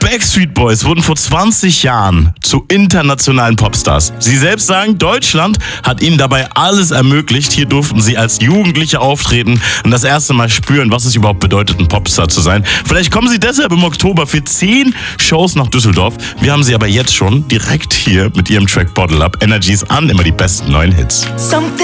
Backstreet Boys wurden vor 20 Jahren zu internationalen Popstars. Sie selbst sagen, Deutschland hat ihnen dabei alles ermöglicht. Hier durften sie als Jugendliche auftreten und das erste Mal spüren, was es überhaupt bedeutet, ein Popstar zu sein. Vielleicht kommen sie deshalb im Oktober für 10 Shows nach Düsseldorf. Wir haben sie aber jetzt schon direkt hier mit ihrem Track Bottle Up. Energies an, immer die besten neuen Hits. Something